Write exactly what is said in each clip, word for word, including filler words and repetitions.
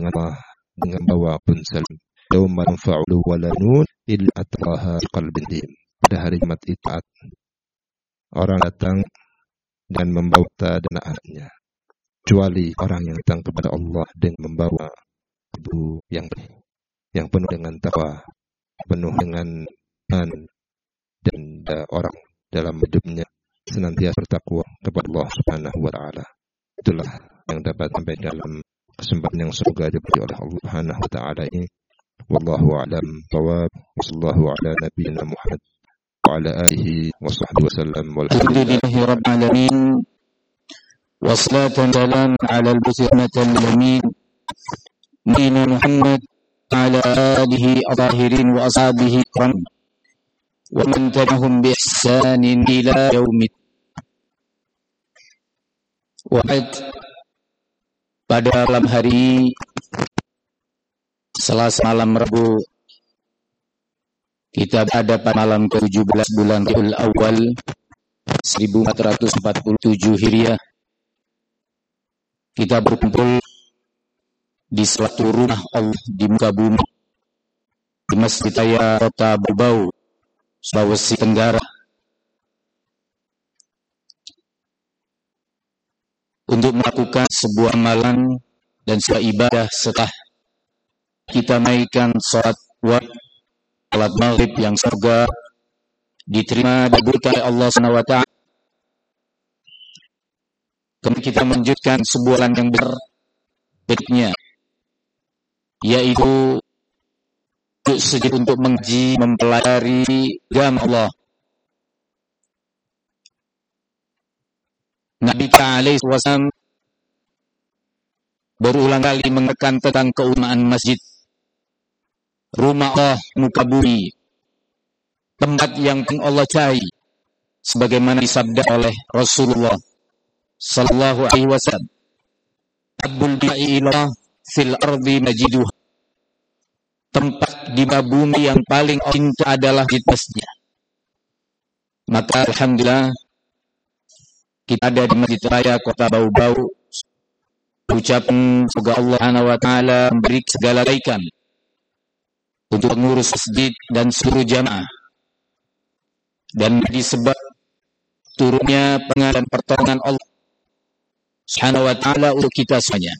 dengan Allah dengan bawa ponsel. Yauma yanfa'u walanun illa atallaha qalbin dim. Pada hari Jumat itu orang datang dan membawa dan anaknya, kecuali orang yang datang kepada Allah dengan membawa ibu yang yang penuh dengan takwa, penuh dengan iman, dan uh, orang dalam hidupnya senantiasa bertakwa kepada Allah Subhanahu wa taala. Itulah yang dapat sampai dalam kesempatan yang semoga diberi oleh Allah Subhanahu wa taala ini. Wallahu a'lam bishawab. Wassallallahu ala nabiyyina Muhammad wa ala alihi wa sahbihi wasallam. Alhamdulillahi rabbil alamin. Wassalatu wassalamu ala al-busirnatil yamin. Nabiyyina Muhammad wa ala alihi at-tahirin wa ashabihi kiram. Wa man tabi'ahum bi ihsanin ila yaumid. Wa'ad, pada malam hari Selasa malam Rabu, kita berada pada malam ke tujuh belas bulan Rabiul Awal seribu empat ratus empat puluh tujuh Hijriah. Kita berkumpul di suatu rumah Allah di muka bumi, di Masjid Raya Kota Bau, Sulawesi Tenggara, untuk melakukan sebuah amalan dan sebuah ibadah setelah kita menaikkan sholat wajib, sholat maghrib yang surga diterima dan diberikan oleh Allah Subhanahu wa taala. Kemudian kita melanjutkan sebuah amalan yang besar berikutnya, yaitu untuk sujud untuk mengkaji, mempelajari agama Allah. Nabi alaihi wasallam berulang kali menekan tentang keutamaan masjid, rumah Allah muka bumi, tempat yang Allah cai, sebagaimana disabda oleh Rasulullah sallallahu alaihi wasallam, Abul bi'i ilah fil ardi majiduh, tempat di bumi yang paling cinta adalah di masjidnya. Maka alhamdulillah kita ada di Masjid Raya Kota Bau-Bau. Ucapan semoga Allah Subhanahu wa taala memberi segala kebaikan untuk pengurus masjid dan seluruh jamaah, dan disebab turunnya pengalan pertolongan Allah Subhanahu wa taala untuk kita semuanya.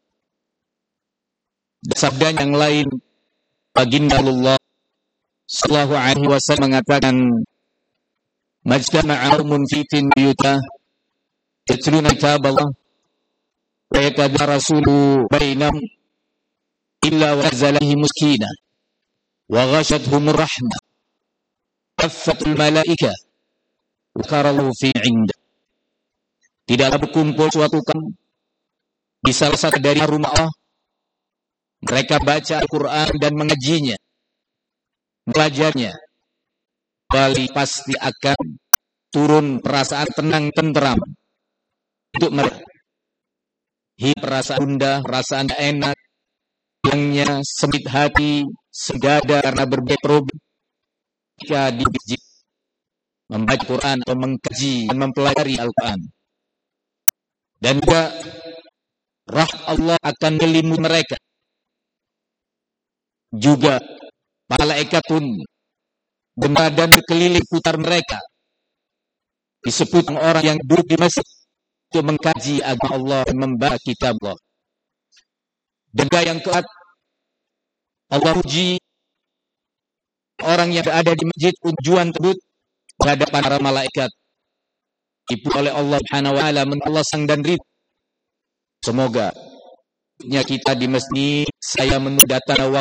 Dan sabda yang lain, baginda Allah sallallahu alaihi wasallam mengatakan, majtama'a qaumun fi buyuta yatluna kitaballah wa yatadarasuna bainahum illa wa nazalahi muskina wa ghashathumur rahmah kaffatul malaika wa karalu fi 'inda. Tidaklah berkumpul suatu kaum di salah satu dari rumah Allah, mereka baca Al-Quran dan mengajinya, belajarnya, bali pasti akan turun perasaan tenang tenteram untuk mereka. Hi perasaan bunda, perasaan enak, yangnya sempit hati, segada karena berbagai problem. Jika di masjid membaca Quran atau mengkaji dan mempelajari Al-Quran, dan juga rahmat Allah akan melimuti mereka. Juga malaikat pun berbadan berkeliling putar mereka. Disebut orang yang duduk di masjid untuk mengkaji agama Allah dan membaca kitab Allah. Dan yang keempat, Allah uji orang yang berada di masjid tujuan tersebut berhadapan para malaikat. Ibu oleh Allah Subhanahu wa taala, Allah sang dan ridho. Semoga kita di masjid, saya menunda datang